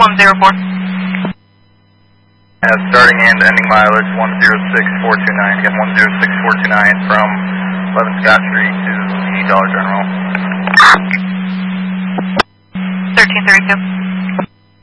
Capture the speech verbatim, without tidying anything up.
one zero four. Uh, starting and ending mileage one zero six four two nine. Again, one zero six four two nine from eleven Scott Street to the Dollar General. thirteen thirty-two.